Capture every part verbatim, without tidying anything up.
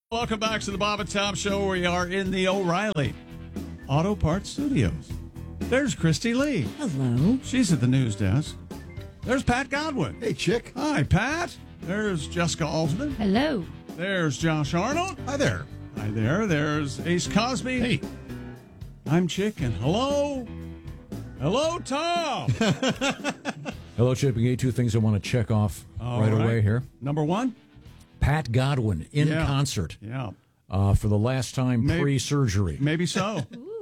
Welcome back to the Bob and Tom Show. We are in the O'Reilly Auto Parts Studios. There's Christy Lee. Hello. She's at the news desk. There's Pat Godwin. Hey, chick. Hi, Pat. There's Jessica Alsman. Hello. There's Josh Arnold. Hi there. Hi there. There's Ace Cosby. Hey. I'm Chick, and hello. Hello, Tom. Hello, Chipping. A two things I want to check off All right, right. away here. Number one. Pat Godwin in Yeah. concert Yeah. uh, for the last time Maybe- pre-surgery. Maybe so.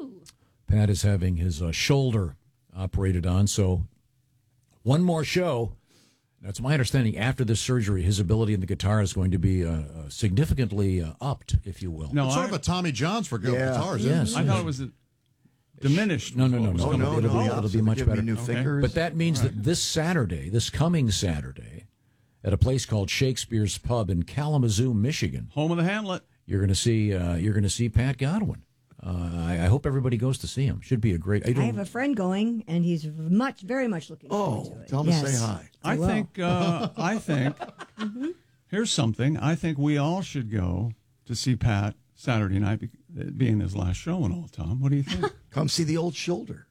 Pat is having his uh, shoulder operated on, so one more show. That's my understanding. After this surgery, his ability in the guitar is going to be uh, uh, significantly uh, upped, if you will. No, It's sort I, of a Tommy John's for girl Yeah. guitars. Yes. Isn't I it? thought it was a diminished. No, no, no, was no. Oh, gonna no, be. it'll, no, be, the it'll be opposite. much Give me better. new Okay. fingers. But that means that this Saturday, this coming Saturday, at a place called Shakespeare's Pub in Kalamazoo, Michigan, Home of the Hamlet. you're going to see uh, you're going to see Pat Godwin. Uh, I, I hope everybody goes to see him. Should be a great. I, I don't, have a friend going, and he's much, very much looking forward to Oh, it. tell him Yes. to say hi. I will. think. Uh, I think. Here's something. I think we all should go to see Pat Saturday night, be- it being his last show and all. Tom, what do you think? Come see the old shoulder.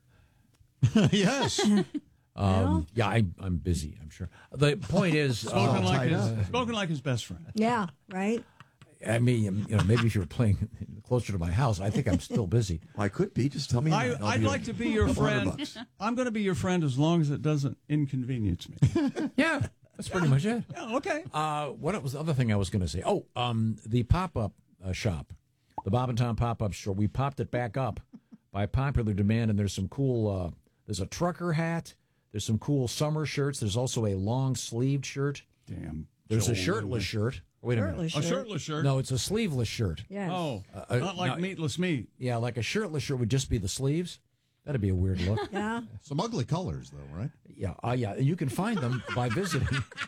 Yes. um, yeah, I, I'm busy. I'm sure. The point is, Spoken uh, like tied his, spoken like his best friend. Yeah, right? I mean, you know, maybe if you were playing closer to my house, I think I'm still busy. I could be. Just tell me. I, I'll I'd be like a to be your couple hundred friend. bucks. I'm going to be your friend as long as it doesn't inconvenience me. Yeah, that's pretty much it. Yeah, okay. Uh, what was the other thing I was going to say? Oh, um, the pop-up uh, shop, the Bob and Tom pop-up store. We popped it back up by popular demand, and there's some cool. Uh, there's a trucker hat. There's some cool summer shirts. There's also a long-sleeved shirt. Damn. There's a Joel shirtless shirt. Wait a minute. Shirtless A shirt. shirtless shirt. No, it's a sleeveless shirt. Yes. Oh, uh, not like no, meatless meat. Yeah, like a shirtless shirt would just be the sleeves. That'd be a weird look. Yeah. Some ugly colors, though, right? Yeah, uh, yeah. You can find them by visiting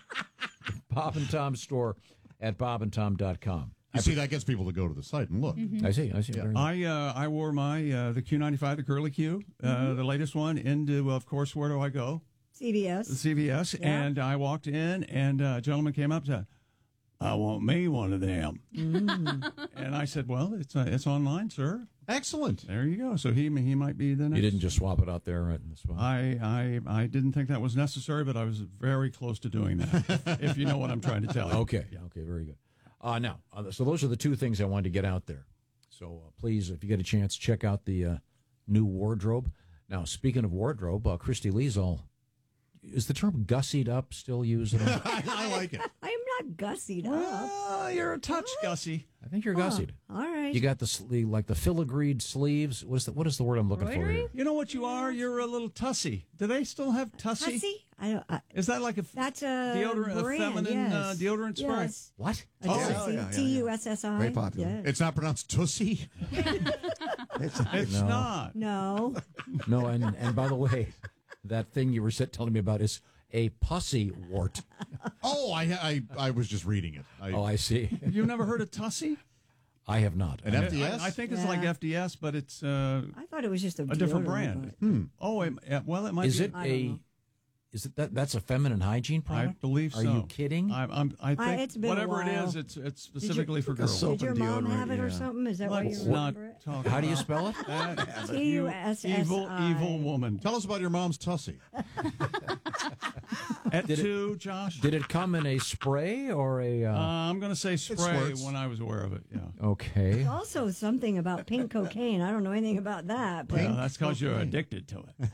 Bob and Tom's store at bob and tom dot com. You see, that gets people to go to the site and look. I see. I see. Very good. I uh, I wore my uh, the Q ninety-five, the curly Q, uh, the latest one, into, of course, where do I go? C V S. C V S. Yeah. And I walked in, and a gentleman came up and said, I want me one of them. Mm. And I said, well, it's uh, it's online, sir. Excellent. There you go. So he he might be the next. You didn't just swap it out there right in the spot. I, I I didn't think that was necessary, but I was very close to doing that, if you know what I'm trying to tell you. Okay. Yeah. Okay. Very good. Uh, now, uh, so those are the two things I wanted to get out there. So uh, please, if you get a chance, check out the uh, new wardrobe. Now, speaking of wardrobe, uh, Christy Lee's all. Is the term gussied up still used? At all? I, I like it. I'm not gussied up. Well, you're a touch gussy. I think you're gussied. All right. You got the sle- like the filigreed sleeves. What is the what is the word I'm looking for here? You know what you are? You're a little tussy. Do they still have tussy? Tussy? I don't. I, Is that like a that's a deodorant, brand, a feminine yes. uh, deodorant spray? Yes. What? A Oh, Tussy, yeah, yeah, yeah. T U S S I. Very popular. Yes. It's not pronounced Tussie. It's, It's No. not. No. No, and and by the way, that thing you were sit- telling me about is a pussy wart. Oh, I, I I was just reading it. I, Oh, I see. You've never heard of tussy? I have not. An I- F D S? I, I think it's Yeah. like F D S, but it's uh, I thought it was just a, a different deodorant, brand. but- Hmm. Oh, it, uh, well, it might Is be. it I don't a? know. Is it that? That's a feminine hygiene I product. believe so. Are you kidding? I, I'm, I think I- it's been a whatever it while. is, it's it's specifically for a girls. soap Did your and mom deodorant, have it or yeah. something? Is that why Let's you not remember it? talk How do you about spell it? that. T U S S I. Evil, evil woman. Tell us about your mom's Tussie. At Did it- two, Josh? Did it come in a spray or a? Uh, Uh, I'm going to say spray squirts. when I was aware of it. Yeah. okay. Also, something about pink cocaine. I don't know anything about that. But Well, that's because you're addicted to it.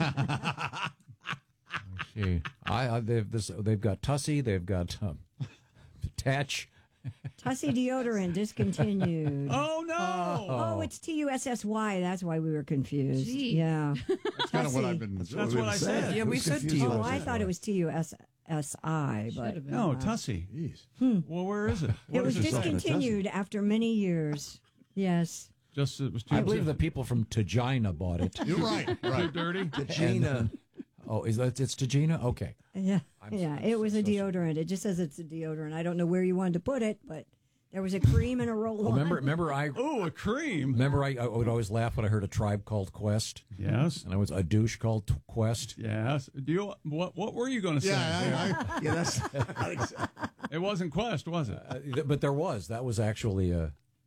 Gee, I, I they've this they've got Tussie. They've got um, Tatch. Tussy deodorant discontinued. Oh no! Oh, it's T U S S Y. That's why we were confused. Gee. Yeah. That's kind of what I've been. That's what I said. Yeah, we Who's said confused to you. Oh, about I that? thought it was T U S S I, Should but have been. No, Tussie. Jeez. Well, where is it? it What was is it? discontinued after many years. Yes. Just it was too, I believe the people from Tajina bought it. You're right. too Right. dirty. Gina. Oh, is that it's Tajina? Okay. Yeah. I'm yeah. so- It was a so- deodorant. It just says it's a deodorant. I don't know where you wanted to put it, but there was a cream and a roll on. Well, remember, remember, I Oh, a cream. remember I, I would always laugh when I heard a tribe called Quest, Yes. and I was a douche called T- Quest. Yes. Do you? What? What were you going to say? Yeah, I, I, Yeah, that's. It wasn't Quest, was it? Uh, th- but there was that was actually uh,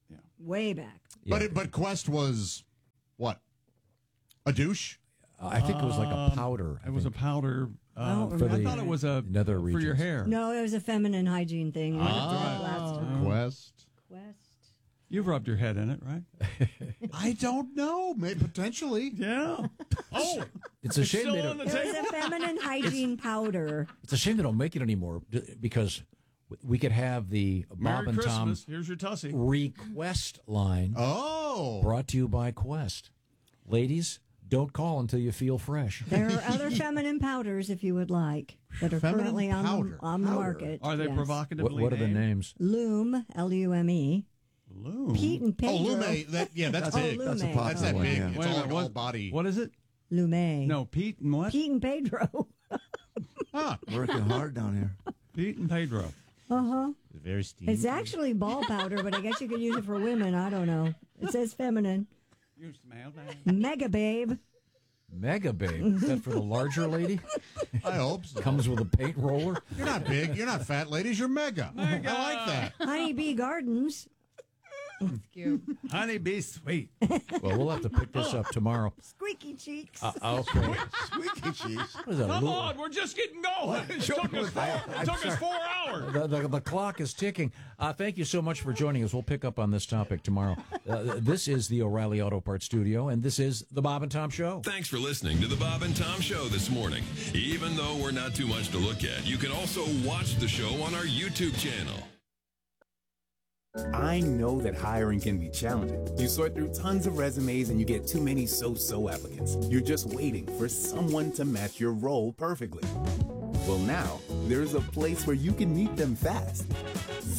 way back. Yeah. But it, but Quest was what? A douche? Uh, I think it was like a powder. I It was a think. powder. I don't Uh, remember I thought it was a Nether for your regions. hair. No, it was a feminine hygiene thing. We looked at that last time. Quest. Quest. You've rubbed your head in it, right? I don't know. Maybe potentially. Yeah. Oh, It's a shame still they on don't. the It was a feminine hygiene powder. It's a shame they don't make it anymore d- because we could have the Bob Merry and Tom Christmas. Here's your tussie. request line Oh. brought to you by Quest. Ladies, don't call until you feel fresh. There are other feminine powders, if you would like, that are Feminine currently on the, powder. on the Powder. market. Are they Yes. provocatively What, what are the named? names? Lume, L U M E. Lume. Pete and Pedro. Oh, Lume. That, yeah, that's, Oh, big. Lume. That's a That's popular That's that one, big. yeah. It's Wait a all minute, like what, all body. What is it? Lume. No, Pete and what? Pete and Pedro. Huh. Working hard down here. Pete and Pedro. Uh-huh. Very steamy. It's actually ball powder, but I guess you could use it for women. I don't know. It says feminine. You smell that? Mega Babe. Mega Babe. Is that for the larger lady? I hope so. Comes with a paint roller. You're not big. You're not fat, ladies. You're mega. I like that. Honeybee Gardens. Honey, be sweet. Well, we'll have to pick this up tomorrow. Squeaky Cheeks. Uh, okay. Squeaky cheese. What is that, Come Lou- on, we're just getting going. It took us four, it took us four hours. The, the, the clock is ticking. Uh, thank you so much for joining us. We'll pick up on this topic tomorrow. Uh, this is the O'Reilly Auto Parts Studio, and this is the Bob and Tom Show. Thanks for listening to the Bob and Tom Show this morning. Even though we're not too much to look at, you can also watch the show on our YouTube channel. I know that hiring can be challenging. You sort through tons of resumes and you get too many so-so applicants. You're just waiting for someone to match your role perfectly. Well, now, there's a place where you can meet them fast.